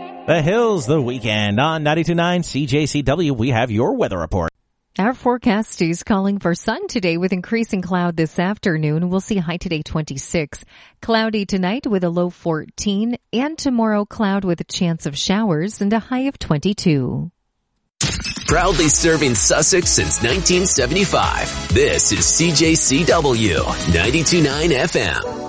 The Hills, the weekend on 92.9 CJCW. We have your weather report. Our forecast is calling for sun today with increasing cloud this afternoon. We'll see a high today 26. Cloudy tonight with a low 14. And tomorrow cloud with a chance of showers and a high of 22. Proudly serving Sussex since 1975. This is CJCW 92.9 FM.